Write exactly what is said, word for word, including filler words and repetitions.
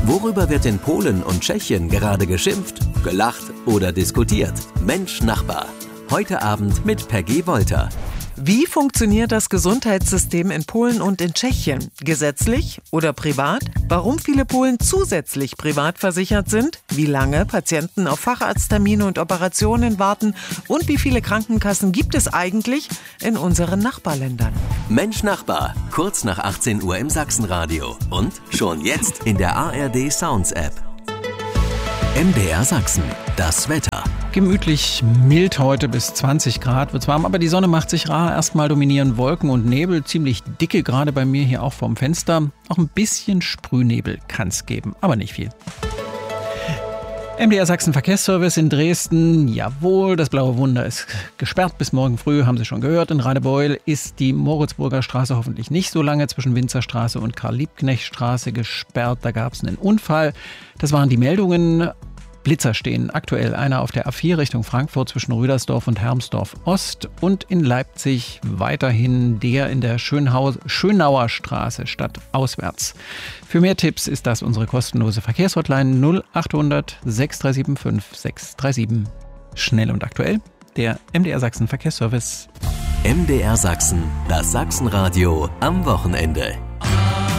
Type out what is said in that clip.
Worüber wird in Polen und Tschechien gerade geschimpft, gelacht oder diskutiert? Mensch Nachbar. Heute Abend mit Peggy Wolter. Wie funktioniert das Gesundheitssystem in Polen und in Tschechien? Gesetzlich oder privat? Warum viele Polen zusätzlich privat versichert sind? Wie lange Patienten auf Facharzttermine und Operationen warten? Und wie viele Krankenkassen gibt es eigentlich in unseren Nachbarländern? Mensch Nachbar, kurz nach achtzehn Uhr im Sachsenradio. Und schon jetzt in der A R D Sounds App. M D R Sachsen, das Wetter. Gemütlich mild heute bis zwanzig Grad wird's warm, aber die Sonne macht sich rar. Erstmal dominieren Wolken und Nebel, ziemlich dicke, gerade bei mir hier auch vorm Fenster. Auch ein bisschen Sprühnebel kann's geben, aber nicht viel. M D R Sachsen Verkehrsservice in Dresden, jawohl, das blaue Wunder ist gesperrt bis morgen früh, haben Sie schon gehört. In Radebeul ist die Moritzburger Straße hoffentlich nicht so lange zwischen Winzerstraße und Karl-Liebknecht-Straße gesperrt. Da gab es einen Unfall. Das waren die Meldungen. Blitzer stehen aktuell, einer auf der A vier Richtung Frankfurt zwischen Rüdersdorf und Hermsdorf Ost und in Leipzig weiterhin der in der Schönhaus- Schönauer Straße stadtauswärts. Für mehr Tipps ist das unsere kostenlose Verkehrshotline null achthundert sechs drei sieben fünf sechs drei sieben. Schnell und aktuell, der M D R Sachsen Verkehrsservice. M D R Sachsen, das Sachsenradio am Wochenende.